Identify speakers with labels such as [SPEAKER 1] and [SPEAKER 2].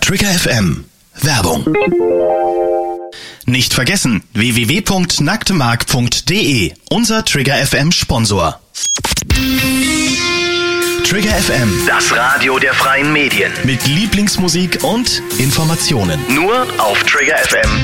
[SPEAKER 1] Trigger FM. Werbung. Nicht vergessen, www.nacktmark.de, unser Trigger FM Sponsor. Trigger FM, das Radio der freien Medien. Mit Lieblingsmusik und Informationen. Nur auf triggerfm.de.